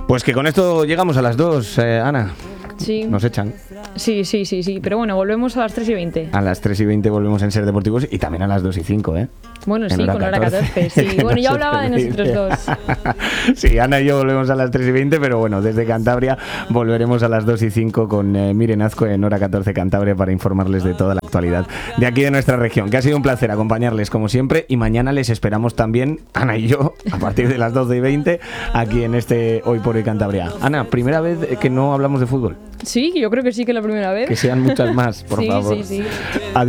Pues que con esto llegamos a las 2, Ana. Sí. Nos echan. Sí. Pero bueno, volvemos a las 3:20. A las 3:20 volvemos en Ser Deportivos y también a las 2:05, ¿eh? Bueno, sí, hora con hora 14. Sí, Que bueno, no yo se hablaba te de nosotros olvide. dos. Sí, Ana y yo volvemos a las 3:20, pero bueno, desde Cantabria volveremos a las 2:05 con Miren Azco en hora 14 Cantabria para informarles de toda la actualidad de aquí de nuestra región. Que ha sido un placer acompañarles como siempre y mañana les esperamos también, Ana y yo, a partir de las 12:20 aquí en este Hoy por Hoy Cantabria. Ana, primera vez que no hablamos de fútbol. Sí, yo creo que sí que es la primera vez. Que sean muchas más, por favor. Sí.